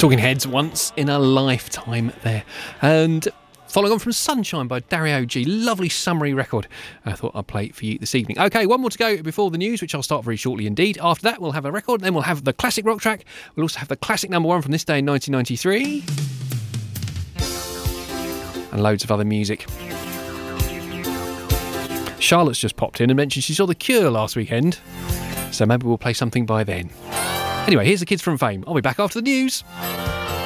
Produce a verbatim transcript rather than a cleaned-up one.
Talking Heads, Once in a Lifetime there. And following on from Sunshine by Dario G. Lovely summery record. I thought I'd play it for you this evening. OK, one more to go before the news, which I'll start very shortly indeed. After that, we'll have a record. Then we'll have the classic rock track. We'll also have the classic number one from this day in nineteen ninety-three. And loads of other music. Charlotte's just popped in and mentioned she saw The Cure last weekend. So maybe we'll play something by then. Anyway, here's the Kids from Fame. I'll be back after the news.